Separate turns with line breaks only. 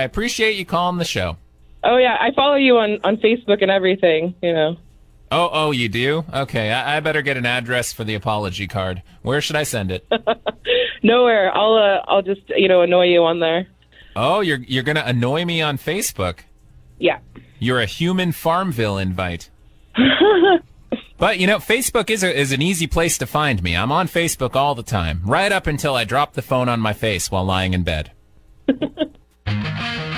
appreciate you calling the show.
Oh, yeah. I follow you on Facebook and everything, you know.
Oh, you do? Okay, I better get an address for the apology card. Where should I send it?
Nowhere. I'll just, annoy you on there.
Oh, you're going to annoy me on Facebook?
Yeah.
You're a human Farmville invite. But, Facebook is an easy place to find me. I'm on Facebook all the time, right up until I drop the phone on my face while lying in bed.